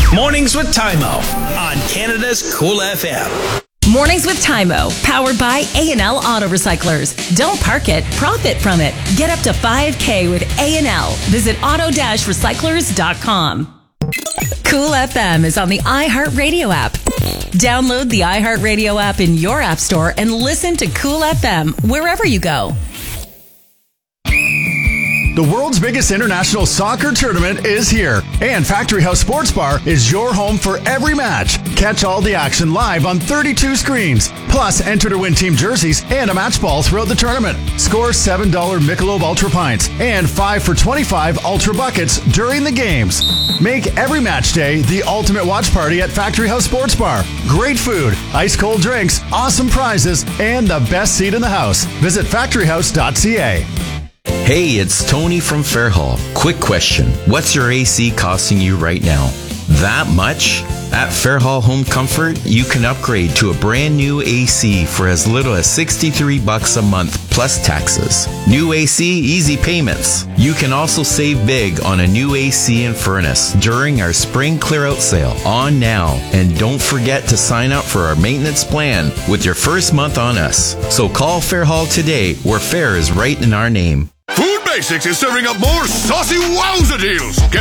Mornings with Tymo on Canada's Cool FM. Mornings with Tymo, powered by A&L Auto Recyclers. Don't park it, profit from it. Get up to $5,000 with A&L. Visit auto-recyclers.com. Cool FM is on the iHeartRadio app. Download the iHeartRadio app in your app store and listen to Cool FM wherever you go. The world's biggest international soccer tournament is here, and Factory House Sports Bar is your home for every match. Catch all the action live on 32 screens. Plus, enter to win team jerseys and a match ball throughout the tournament. Score $7 Michelob Ultra Pints and 5 for $25 Ultra Buckets during the games. Make every match day the ultimate watch party at Factory House Sports Bar. Great food, ice-cold drinks, awesome prizes, and the best seat in the house. Visit factoryhouse.ca. Hey, it's Tony from Fairhall. Quick question. What's your AC costing you right now? That much? At Fairhall Home Comfort, you can upgrade to a brand new AC for as little as $63 a month plus taxes. New AC, easy payments. You can also save big on a new AC and furnace during our spring clear-out sale on now. And don't forget to sign up for our maintenance plan with your first month on us. So call Fairhall today, where Fair is right in our name. Food Basics is serving up more saucy wowza deals. Get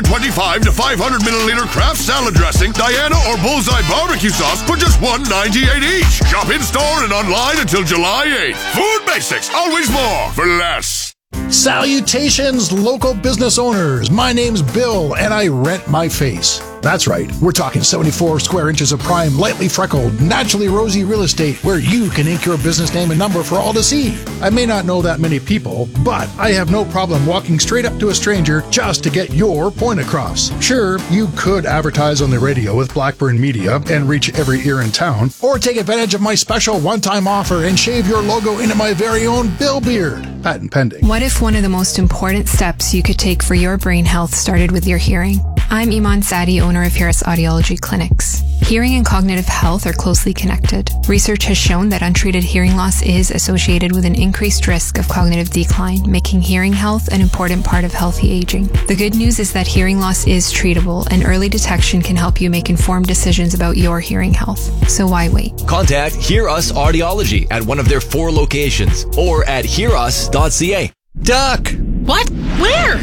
425 to 500 milliliter Kraft salad dressing, Diana or Bullseye barbecue sauce for just $1.98 each. Shop in store and online until July 8th. Food Basics, always more for less. Salutations, local business owners. My name's Bill, and I rent my face. That's right, we're talking 74 square inches of prime, lightly freckled, naturally rosy real estate where you can ink your business name and number for all to see. I may not know that many people, but I have no problem walking straight up to a stranger just to get your point across. Sure, you could advertise on the radio with Blackburn Media and reach every ear in town, or take advantage of my special one-time offer and shave your logo into my very own Bill beard. Patent pending. What if one of the most important steps you could take for your brain health started with your hearing? I'm Iman Sadi, owner of Harris Audiology Clinics. Hearing and cognitive health are closely connected. Research has shown that untreated hearing loss is associated with an increased risk of cognitive decline, making hearing health an important part of healthy aging. The good news is that hearing loss is treatable, and early detection can help you make informed decisions about your hearing health. So why wait? Contact Hear Us Audiology at one of their 4 locations or at hearus.ca. Duck! What? Where?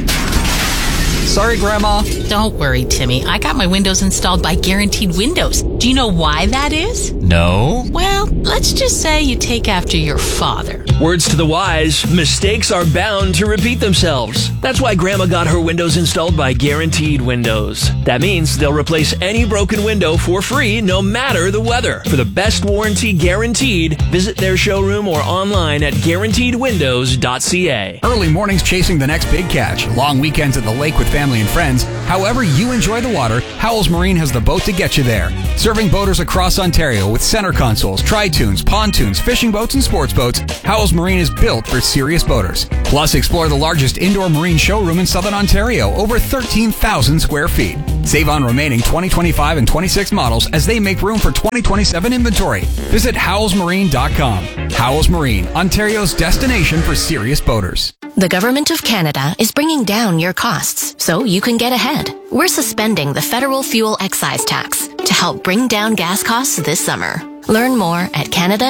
Sorry, Grandma. Don't worry, Timmy. I got my windows installed by Guaranteed Windows. Do you know why that is? No. Well, let's just say you take after your father. Words to the wise, mistakes are bound to repeat themselves. That's why Grandma got her windows installed by Guaranteed Windows. That means they'll replace any broken window for free, no matter the weather. For the best warranty guaranteed, visit their showroom or online at guaranteedwindows.ca. Early mornings chasing the next big catch, long weekends at the lake with family and friends. However you enjoy the water, Howells Marine has the boat to get you there. Serving boaters across Ontario with center consoles, tri-tunes, pontoons, fishing boats, and sports boats, Howells Marine is built for serious boaters. Plus, explore the largest indoor marine showroom in Southern Ontario, over 13,000 square feet. Save on remaining 2025 and 26 models as they make room for 2027 inventory. Visit howellsmarine.com. Howells Marine, Ontario's destination for serious boaters. The Government of Canada is bringing down your costs so you can get ahead. We're suspending the federal fuel excise tax to help bring down gas costs this summer. Learn more at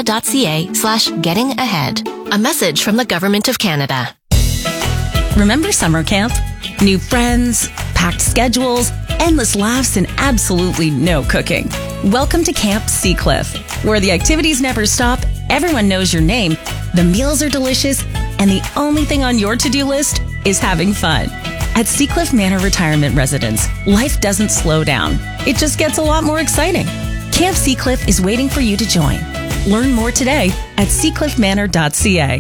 canada.ca/getting-ahead. A message from the Government of Canada. Remember summer camp? New friends, packed schedules, endless laughs, and absolutely no cooking. Welcome to Camp Seacliff, where the activities never stop, everyone knows your name, the meals are delicious, and the only thing on your to-do list is having fun. At Seacliff Manor Retirement Residence, life doesn't slow down. It just gets a lot more exciting. Camp Seacliff is waiting for you to join. Learn more today at seacliffmanor.ca.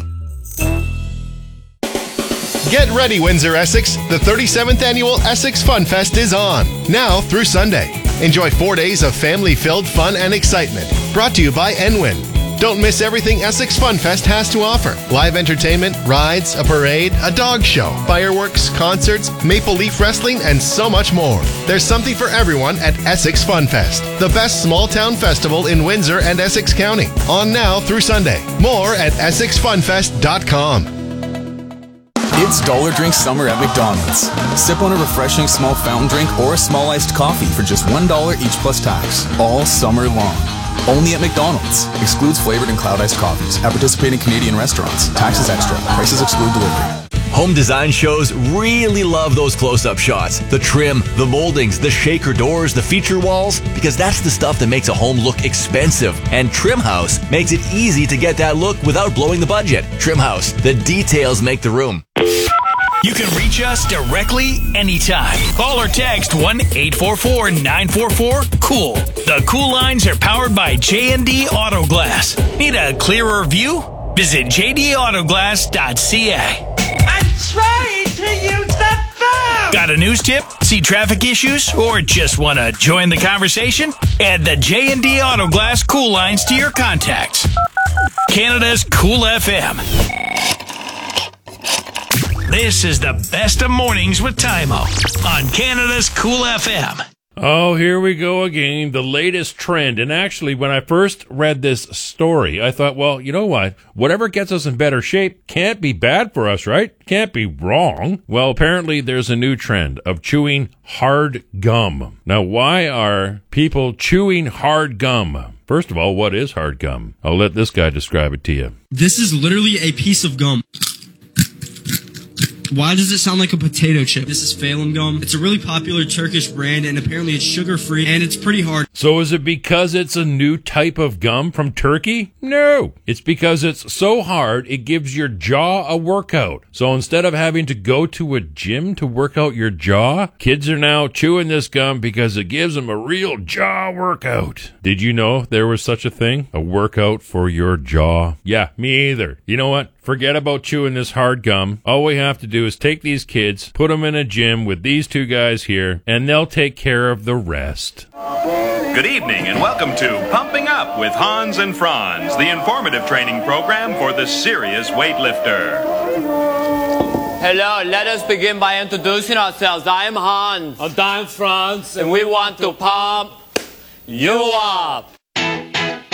Get ready, Windsor, Essex. The 37th Annual Essex Fun Fest is on, now through Sunday. Enjoy 4 days of family-filled fun and excitement. Brought to you by Enwin. Don't miss everything Essex Fun Fest has to offer. Live entertainment, rides, a parade, a dog show, fireworks, concerts, maple leaf wrestling, and so much more. There's something for everyone at Essex Fun Fest, the best small-town festival in Windsor and Essex County. On now through Sunday. More at EssexFunFest.com. It's Dollar Drink Summer at McDonald's. Sip on a refreshing small fountain drink or a small iced coffee for just $1 each plus tax, all summer long. Only at McDonald's. Excludes flavored and cloud iced coffees at participating Canadian restaurants. Taxes extra. Prices exclude delivery. Home design shows really love those close-up shots. The trim, the moldings, the shaker doors, the feature walls, because that's the stuff that makes a home look expensive. And Trim House makes it easy to get that look without blowing the budget. Trim House, the details make the room. You can reach us directly anytime. Call or text 1-844-944-COOL. The Cool lines are powered by J&D Auto Glass. Need a clearer view? Visit jdautoglass.ca. I'm trying to use the phone! Got a news tip? See traffic issues? Or just want to join the conversation? Add the J&D Auto Glass Cool lines to your contacts. Canada's Cool FM. This is the best of mornings with Timo on Canada's Cool FM. Oh, here we go again, the latest trend. And actually, when I first read this story, I thought, well, you know what? Whatever gets us in better shape can't be bad for us, right? Can't be wrong. Well, apparently there's a new trend of chewing hard gum. Now, why are people chewing hard gum? First of all, what is hard gum? I'll let this guy describe it to you. This is literally a piece of gum. Why does it sound like a potato chip? This is Phelan gum. It's a really popular Turkish brand, and apparently it's sugar-free, and it's pretty hard. So is it because it's a new type of gum from Turkey? No. It's because it's so hard, it gives your jaw a workout. So instead of having to go to a gym to work out your jaw, kids are now chewing this gum because it gives them a real jaw workout. Did you know there was such a thing? A workout for your jaw? Yeah, me either. You know what? Forget about chewing this hard gum. All we have to do is take these kids, put them in a gym with these two guys here, and they'll take care of the rest. Good evening and welcome to Pumping Up with Hans and Franz, the informative training program for the serious weightlifter. Hello, let us begin by introducing ourselves. I am Hans. And I'm Franz. And we want to pump you up.